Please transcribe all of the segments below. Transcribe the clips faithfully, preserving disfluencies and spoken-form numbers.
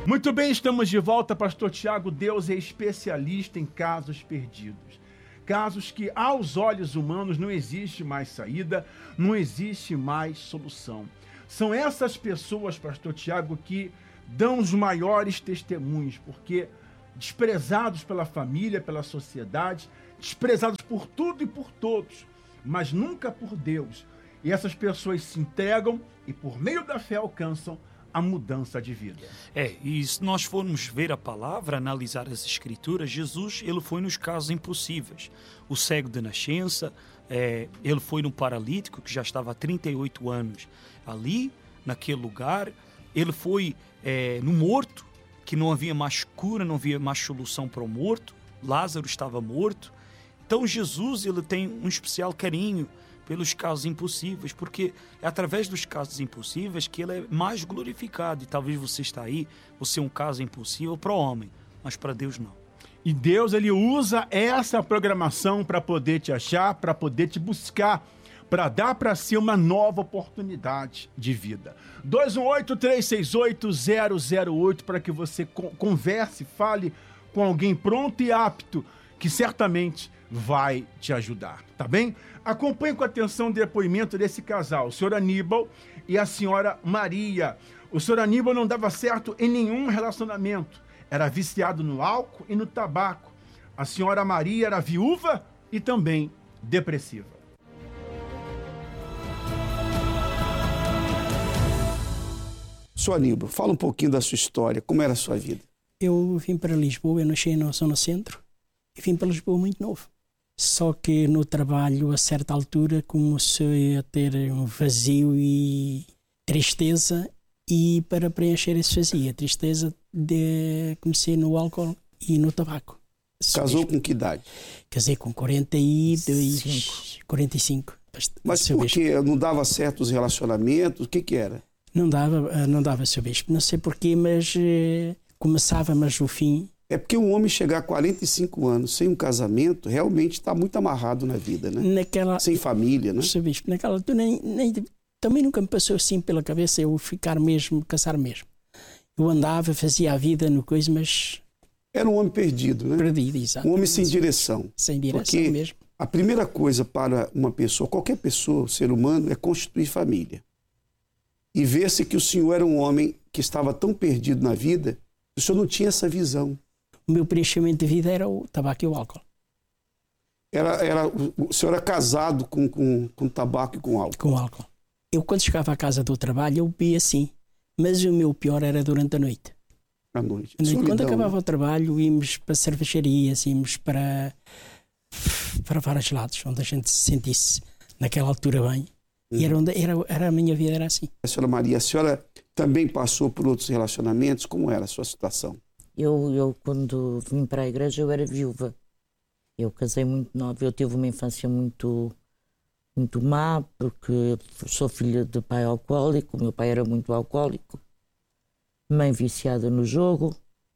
Muito bem, estamos de volta, pastor Tiago. Deus é especialista em casos perdidos. Casos que, aos olhos humanos, não existe mais saída, não existe mais solução. São essas pessoas, pastor Tiago, que dão os maiores testemunhos, porque desprezados pela família, pela sociedade, desprezados por tudo e por todos, mas nunca por Deus. E essas pessoas se entregam e, por meio da fé, alcançam a mudança de vida. É, e se nós formos ver a palavra, analisar as escrituras, Jesus, ele foi nos casos impossíveis. O cego de nascença, é, ele foi no paralítico, que já estava há trinta e oito anos ali, naquele lugar. Ele foi é, no morto, que não havia mais cura, não havia mais solução para o morto. Lázaro estava morto. Então Jesus, ele tem um especial carinho pelos casos impossíveis, porque é através dos casos impossíveis que ele é mais glorificado. E talvez você está aí, você é um caso impossível para o homem, mas para Deus não. E Deus, ele usa essa programação para poder te achar, para poder te buscar, para dar para si uma nova oportunidade de vida. dois um oito, três seis oito, zero zero oito para que você converse, fale com alguém pronto e apto, que certamente vai te ajudar, tá bem? Acompanhe com atenção o depoimento desse casal, o senhor Aníbal e a senhora Maria. O senhor Aníbal não dava certo em nenhum relacionamento, era viciado no álcool e no tabaco. A senhora Maria era viúva e também depressiva. Senhor Aníbal, fala um pouquinho da sua história, como era a sua vida? Eu vim para Lisboa, eu nasci na zona centro e vim para Lisboa muito novo. Só que no trabalho, a certa altura, comecei a ter um vazio e tristeza, e para preencher esse vazio, a tristeza, de... comecei no álcool e no tabaco. Casou com que idade? Casei com quarenta e dois, quarenta e cinco. Mas por que não dava certo os relacionamentos? O que que era? Não dava, não dava, seu bispo. Não sei porquê, mas eh, começava, mas o fim... É porque um homem chegar a quarenta e cinco anos sem um casamento realmente está muito amarrado na vida, né? Naquela, sem família, né? Seu bispo, naquela altura nem, nem, também nunca me passou assim pela cabeça eu ficar mesmo, casar mesmo. Eu andava, fazia a vida no coisa, mas... Era um homem perdido, né? Perdido, exato. Um homem sem direção. Sem direção porque mesmo. A primeira coisa para uma pessoa, qualquer pessoa, ser humano, é constituir família. E ver-se que o senhor era um homem que estava tão perdido na vida, o senhor não tinha essa visão. O meu preenchimento de vida era o tabaco e o álcool. Era, era, o senhor era casado com, com, com tabaco e com álcool? Com álcool. Eu, quando chegava à casa do trabalho, eu bebia assim. Mas o meu pior era durante a noite. À noite. A noite quando acabava o trabalho, íamos para cervejarias, íamos para, para vários lados, onde a gente se sentisse naquela altura bem. Uhum. E era, onde, era, era a minha vida, era assim. A senhora Maria, a senhora também passou por outros relacionamentos? Como era a sua situação? Eu, eu, quando vim para a igreja, eu era viúva. Eu casei muito nova. Eu tive uma infância muito, muito má, porque sou filha de pai alcoólico. O meu pai era muito alcoólico. Mãe viciada no jogo.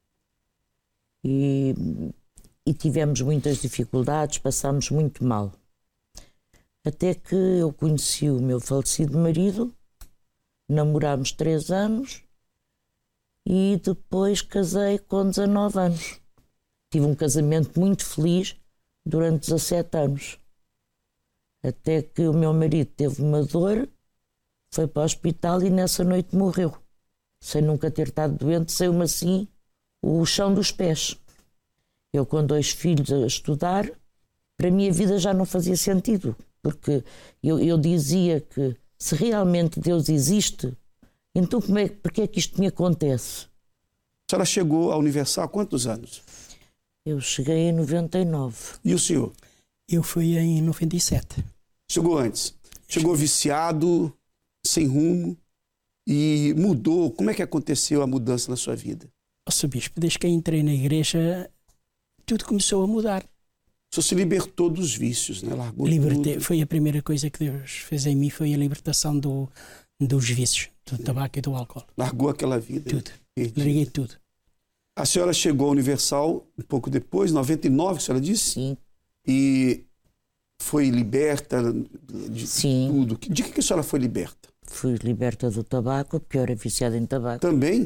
E, e tivemos muitas dificuldades, passámos muito mal. Até que eu conheci o meu falecido marido. Namorámos três anos. E depois casei com dezanove anos. Tive um casamento muito feliz durante dezassete anos. Até que o meu marido teve uma dor, foi para o hospital e nessa noite morreu. Sem nunca ter estado doente, saiu-me assim o chão dos pés. Eu com dois filhos a estudar, para mim a vida já não fazia sentido. Porque eu, eu dizia que se realmente Deus existe, então como é, porque é que isto me acontece? A senhora chegou à Universal há quantos anos? Eu cheguei em noventa e nove. E o senhor? Eu fui em noventa e sete. Chegou antes? Chegou viciado, sem rumo e mudou. Como é que aconteceu a mudança na sua vida? Nossa, bispo, desde que entrei na igreja, tudo começou a mudar. O senhor se libertou dos vícios, né? Largou Libertei, tudo. foi a primeira coisa que Deus fez em mim, foi a libertação do, dos vícios, do tabaco e do álcool. Largou aquela vida? Tudo. Perdida. Larguei tudo. A senhora chegou à Universal um pouco depois, noventa e nove, a senhora disse? Sim. E foi liberta de Sim. tudo. De que a senhora foi liberta? Fui liberta do tabaco, porque eu era viciada em tabaco. Também?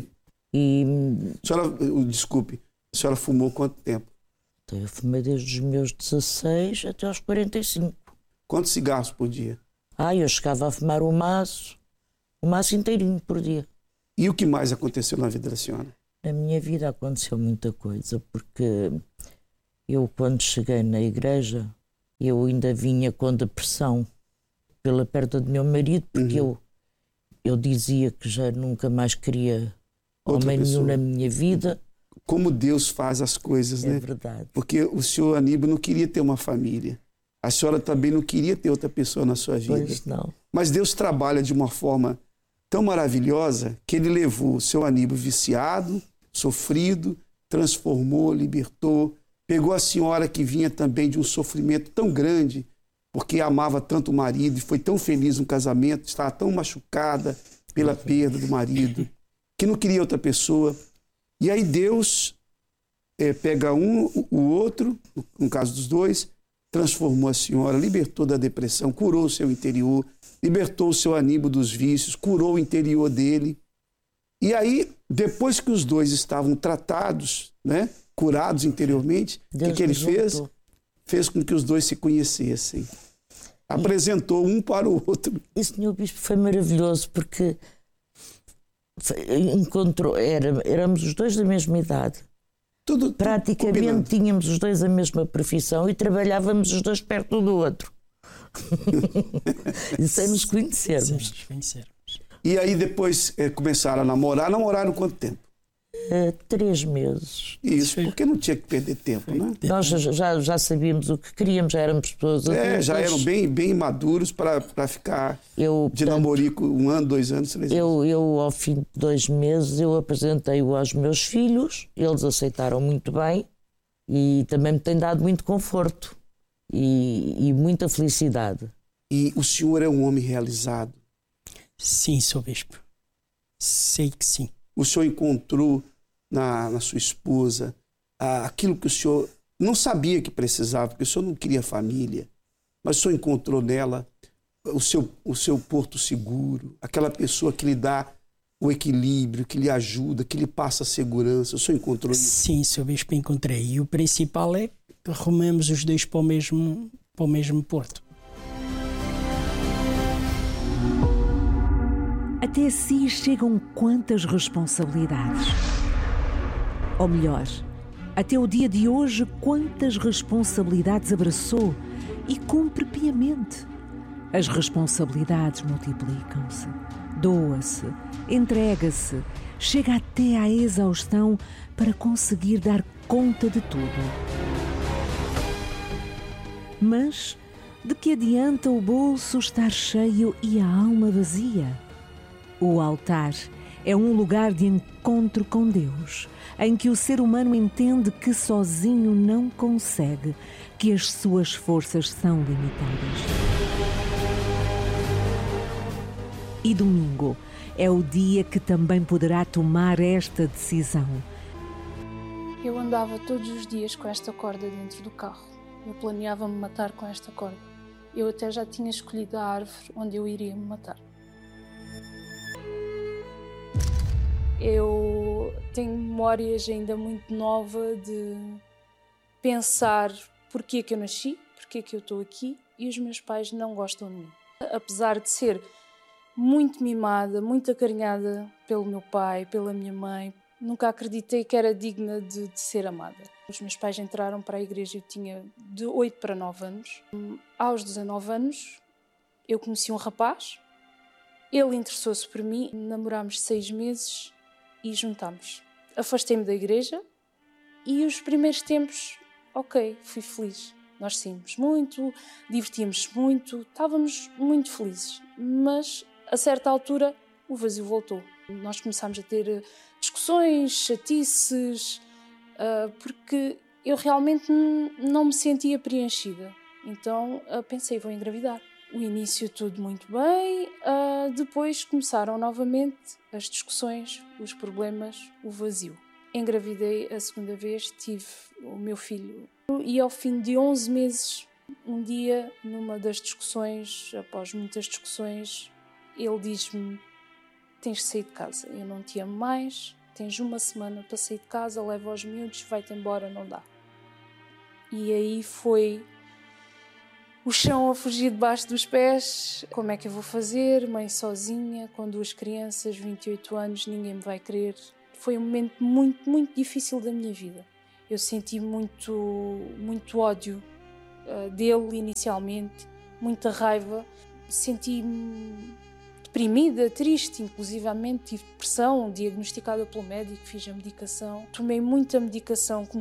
E, A senhora, desculpe, a senhora fumou quanto tempo? então, eu fumei desde os meus dezasseis até aos quarenta e cinco. Quantos cigarros por dia? Ah, eu chegava a fumar um maço, um maço inteirinho por dia. E o que mais aconteceu na vida da senhora? Na minha vida aconteceu muita coisa, porque eu, quando cheguei na igreja, eu ainda vinha com depressão pela perda do meu marido, porque Uhum. eu, eu dizia que já nunca mais queria Outra homem nenhum pessoa. na minha vida. Como Deus faz as coisas, É né? verdade. Porque o senhor Aníbal não queria ter uma família. A senhora também não queria ter outra pessoa na sua vida. Pois não. Mas Deus trabalha de uma forma tão maravilhosa que ele levou o seu Aníbal viciado, sofrido, transformou, libertou, pegou a senhora que vinha também de um sofrimento tão grande, porque amava tanto o marido e foi tão feliz no casamento, estava tão machucada pela perda do marido, que não queria outra pessoa. E aí Deus é, pega um, o outro, no caso dos dois, transformou a senhora, libertou da depressão, curou o seu interior, libertou o seu Aníbal dos vícios, curou o interior dele. E aí, depois que os dois estavam tratados, né, curados interiormente, o que, que ele fez? Fez com que os dois se conhecessem. Apresentou um para o outro. E, senhor Bispo, foi maravilhoso, porque encontrou, era, éramos os dois da mesma idade. Tudo, Praticamente tudo tínhamos os dois a mesma profissão e trabalhávamos os dois perto um do outro. E sem nos conhecermos. Sem nos conhecermos. E aí depois é, começaram a namorar. Namoraram quanto tempo? Uh, três meses. Isso, porque não tinha que perder tempo, né? Nós já, já sabíamos o que queríamos, já éramos pessoas adultas. É, já eram bem, bem maduros para ficar eu, de portanto, namorico um ano, dois anos, três anos. Eu, eu, ao fim de dois meses, eu apresentei-o aos meus filhos, eles aceitaram muito bem e também me tem dado muito conforto e, e muita felicidade. E o senhor é um homem realizado? Sim, senhor Bispo. Sei que sim. O senhor encontrou na, na sua esposa ah, aquilo que o senhor não sabia que precisava, porque o senhor não queria família, mas o senhor encontrou nela o seu, o seu porto seguro, aquela pessoa que lhe dá o equilíbrio, que lhe ajuda, que lhe passa a segurança. O senhor encontrou isso? Sim, senhor Bispo, encontrei. E o principal é que rumamos os dois para o mesmo, para o mesmo porto. Até si chegam quantas responsabilidades? Ou melhor, até o dia de hoje, quantas responsabilidades abraçou e cumpre piamente? As responsabilidades multiplicam-se, doa-se, entrega-se, chega até à exaustão para conseguir dar conta de tudo. Mas de que adianta o bolso estar cheio e a alma vazia? O altar é um lugar de encontro com Deus, em que o ser humano entende que sozinho não consegue, que as suas forças são limitadas. E domingo é o dia que também poderá tomar esta decisão. Eu andava todos os dias com esta corda dentro do carro. Eu planeava-me matar com esta corda. Eu até já tinha escolhido a árvore onde eu iria me matar. Eu tenho memórias ainda muito nova de pensar porquê que eu nasci, porquê que eu estou aqui, e os meus pais não gostam de mim. Apesar de ser muito mimada, muito acarinhada pelo meu pai, pela minha mãe, nunca acreditei que era digna de, de ser amada. Os meus pais entraram para a igreja, eu tinha de oito para nove anos. Aos dezanove anos, eu conheci um rapaz, ele interessou-se por mim, namorámos seis meses e juntámos. Afastei-me da igreja e os primeiros tempos, ok, fui feliz. Nós saímos muito, divertíamos muito, estávamos muito felizes. Mas, a certa altura, o vazio voltou. Nós começámos a ter discussões, chatices, uh, porque eu realmente não me sentia preenchida. Então, uh, pensei, vou engravidar. O início tudo muito bem, uh, depois começaram novamente as discussões, os problemas, o vazio. Engravidei a segunda vez, tive o meu filho e ao fim de onze meses, um dia, numa das discussões, após muitas discussões, ele diz-me: tens de sair de casa, eu não te amo mais, tens uma semana para sair de casa, leva os miúdos, vai-te embora, não dá. E aí foi o chão a fugir debaixo dos pés. Como é que eu vou fazer? Mãe sozinha, com duas crianças, vinte e oito anos, ninguém me vai querer. Foi um momento muito, muito difícil da minha vida. Eu senti muito, muito ódio uh, dele inicialmente, muita raiva. Senti-me deprimida, triste, inclusivamente tive depressão, diagnosticada pelo médico, fiz a medicação. Tomei muita medicação.